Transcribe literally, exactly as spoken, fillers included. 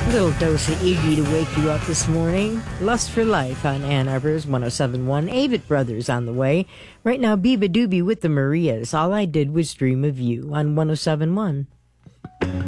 Little dose of Iggy to wake you up this morning. Lust for Life on Ann Arbor's one oh seven point one. Avett Brothers on the way. Right now, Biba Doobie with the Marias. All I Did Was Dream of You on one oh seven point one.